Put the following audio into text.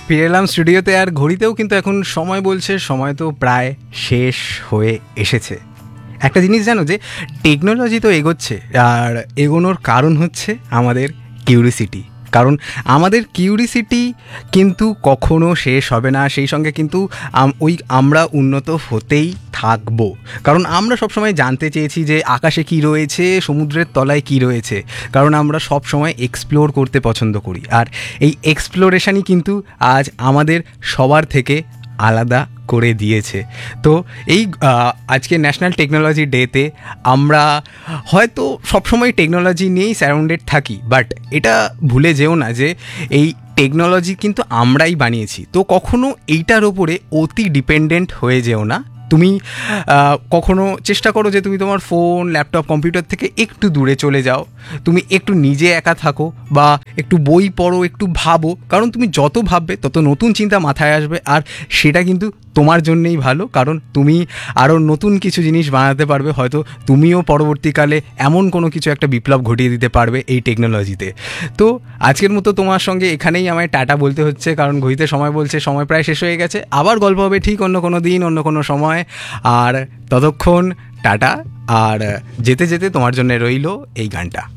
ফিরে এলাম স্টুডিওতে, আর ঘড়িতেও কিন্তু এখন সময় বলছে সময় তো প্রায় শেষ হয়ে এসেছে। একটা জিনিস জানো যে টেকনোলজি তো এগোচ্ছে, আর এগোনোর কারণ হচ্ছে আমাদের কিউরিসিটি। কারণ আমাদের কিউরিসিটি কিন্তু কখনো শেষ হবে না, সেই সঙ্গে কিন্তু আমরা উন্নত হতেই থাকবো। কারণ আমরা সবসময় জানতে চেয়েছি যে আকাশে কী রয়েছে, সমুদ্রের তলায় কী রয়েছে, কারণ আমরা সব সময় এক্সপ্লোর করতে পছন্দ করি। আর এই এক্সপ্লোরেশনই কিন্তু আজ আমাদের সবার থেকে আলাদা করে দিয়েছে। তো এই আজকে ন্যাশনাল টেকনোলজি ডেতে আমরা হয়তো সবসময় টেকনোলজি নিয়েই সারাউন্ডেড থাকি, বাট এটা ভুলে যেও না যে এই টেকনোলজি কিন্তু আমরাই বানিয়েছি। তো কখনো এইটার ওপরে অতি ডিপেন্ডেন্ট হয়ে যেও না। তুমি কখনো চেষ্টা করো যে তুমি তোমার ফোন, ল্যাপটপ, কম্পিউটার থেকে একটু দূরে চলে যাও, তুমি একটু নিজে একা থাকো, বা একটু বই পড়ো, একটু ভাবো। কারণ তুমি যত ভাববে তত নতুন চিন্তা মাথায় আসবে, আর সেটা কিন্তু তোমার জন্যেই ভালো। কারণ তুমি আরও নতুন কিছু জিনিস বানাতে পারবে, হয়তো তুমিও পরবর্তীকালে এমন কোনো কিছু একটা বিপ্লব ঘটিয়ে দিতে পারবে এই টেকনোলজিতে। তো আজকের মতো তোমার সঙ্গে এখানেই আমায় টাটা বলতে হচ্ছে, কারণ ঘড়িতে সময় বলছে সময় প্রায় শেষ হয়ে গেছে। আবার গল্প হবে ঠিক অন্য কোনো দিন, অন্য কোনো সময়। আর ততক্ষণ টাটা, আর যেতে যেতে তোমার জন্য রইল এই গানটা।